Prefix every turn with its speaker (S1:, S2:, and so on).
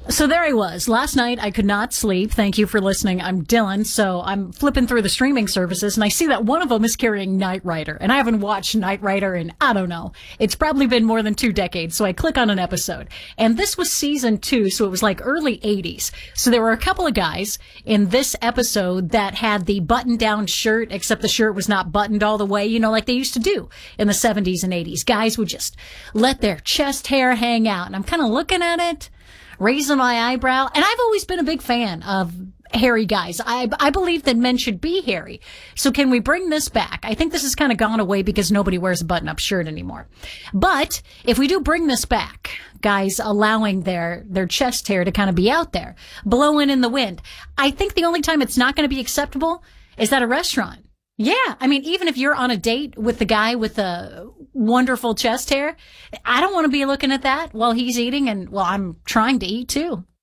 S1: So there I was. Last night, I could not sleep. Thank you for listening. I'm Dylan. So I'm flipping through the streaming services, and I see that one of them is carrying Knight Rider. And I haven't watched Knight Rider in, I don't know. It's probably been more than 2 decades. So I click on an episode. And this was season 2, so it was like early 80s. So there were a couple of guys in this episode that had the button-down shirt, except the shirt was not buttoned all the way, like they used to do in the 70s and 80s. Guys would just let their chest hair hang out. And I'm kind of looking at it, raising my eyebrow. And I've always been a big fan of hairy guys. I believe that men should be hairy. So can we bring this back? I think this has kind of gone away because nobody wears a button-up shirt anymore. But if we do bring this back, guys allowing their chest hair to kind of be out there, blowing in the wind, I think the only time it's not going to be acceptable is at a restaurant. Yeah, I mean, even if you're on a date with the guy with the wonderful chest hair, I don't want to be looking at that while he's eating and, well, I'm trying to eat too.